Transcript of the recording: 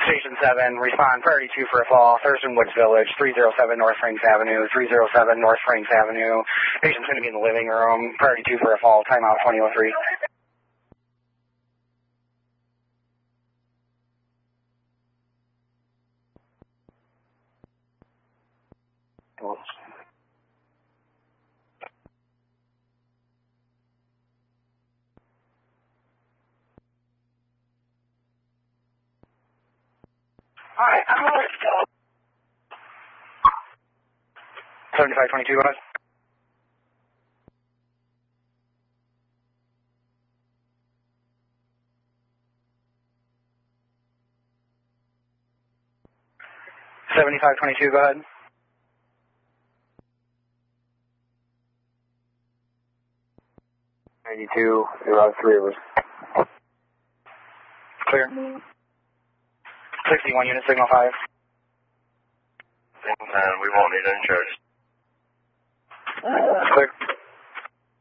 Station 7, respond, priority 2 for a fall, Thurston Woods Village, 307 North Franks Avenue, 307 North Franks Avenue. Patient's going to be in the living room, priority 2 for a fall, timeout 2003. Alright, 7522, go ahead. $7522, go ahead. $92, there are 3 of us. Clear. 61 unit, signal 5. And we won't need any charges.